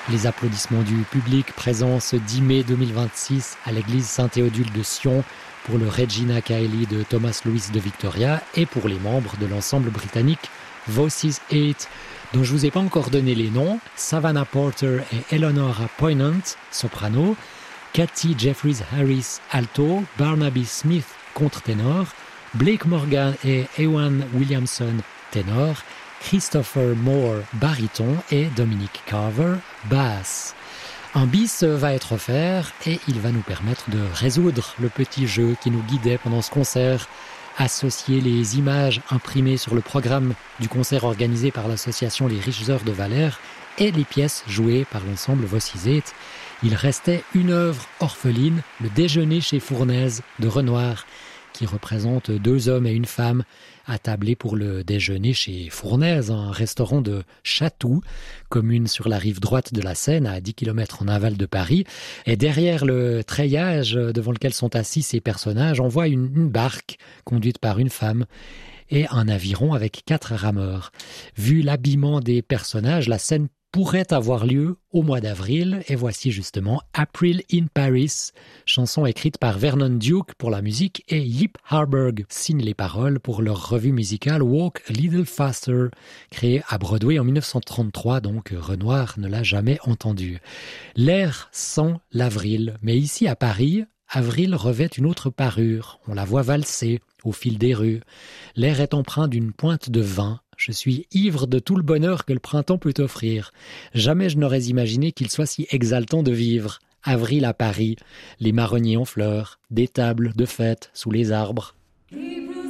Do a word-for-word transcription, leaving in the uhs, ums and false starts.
Les applaudissements du public présents ce dix mai deux mille vingt-six à l'église Saint-Théodule de Sion pour le Regina Caeli de Thomas Louis de Victoria et pour les membres de l'ensemble britannique Voices eight, dont je ne vous ai pas encore donné les noms, Savannah Porter et Eleonora Poynant, soprano, Cathy Jeffries Harris, alto, Barnaby Smith, contre-ténor, Blake Morgan et Ewan Williamson, ténor, Christopher Moore, baryton et Dominic Carver, basse. Un bis va être offert et il va nous permettre de résoudre le petit jeu qui nous guidait pendant ce concert. Associer les images imprimées sur le programme du concert organisé par l'association Les Riches Heures de Valère et les pièces jouées par l'ensemble Voices eight. Il restait une œuvre orpheline, Le Déjeuner chez Fournaise de Renoir, qui représente deux hommes et une femme attablés pour le déjeuner chez Fournaise, un restaurant de Chatou, commune sur la rive droite de la Seine, à dix kilomètres en aval de Paris. Et derrière le treillage devant lequel sont assis ces personnages, on voit une, une barque conduite par une femme et un aviron avec quatre rameurs. Vu l'habillement des personnages, la scène pourrait avoir lieu au mois d'avril, et voici justement April in Paris, chanson écrite par Vernon Duke pour la musique et Yip Harburg signe les paroles pour leur revue musicale Walk a Little Faster, créée à Broadway en dix-neuf cent trente-trois, donc Renoir ne l'a jamais entendu. L'air sent l'avril, mais ici à Paris, avril revêt une autre parure, on la voit valser au fil des rues. L'air est empreint d'une pointe de vin. Je suis ivre de tout le bonheur que le printemps peut offrir. Jamais je n'aurais imaginé qu'il soit si exaltant de vivre. Avril à Paris, les marronniers en fleurs, des tables de fête sous les arbres.